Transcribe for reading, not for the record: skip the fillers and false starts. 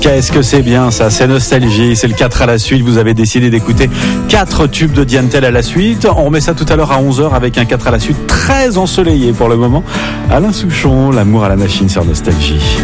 Qu'est-ce que c'est bien ça, c'est Nostalgie, c'est le 4 à la suite, vous avez décidé d'écouter 4 tubes de Diane Tell à la suite. On remet ça tout à l'heure à 11h avec un 4 à la suite très ensoleillé pour le moment. Alain Souchon, L'amour à la machine sur Nostalgie.